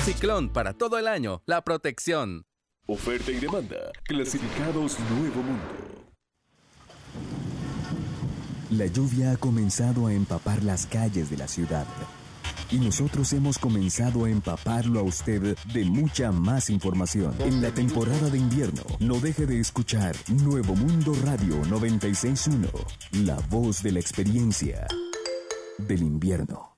Ciclón para todo el año, la protección. Oferta y demanda. Clasificados Nuevo Mundo. La lluvia ha comenzado a empapar las calles de la ciudad. Y nosotros hemos comenzado a empaparlo a usted de mucha más información. En la temporada de invierno, no deje de escuchar Nuevo Mundo Radio 96.1, la voz de la experiencia del invierno.